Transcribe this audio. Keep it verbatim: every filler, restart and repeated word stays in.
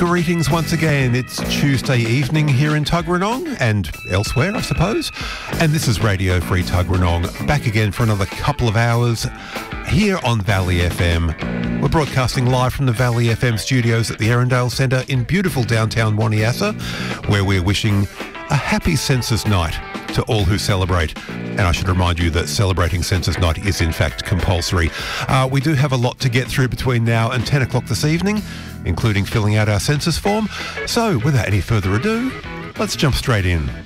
Greetings once again. It's Tuesday evening here in Tuggeranong and elsewhere, I suppose. And this is Radio Free Tuggeranong, back again for another couple of hours here on Valley F M. We're broadcasting live from the Valley F M studios at the Erindale Centre in beautiful downtown Waniassa, where we're wishing a happy Census Night to all who celebrate. And I should remind you that celebrating Census Night is in fact compulsory. Uh, we do have a lot to get through between now and ten o'clock this evening, including filling out our census form. So without any further ado, let's jump straight in.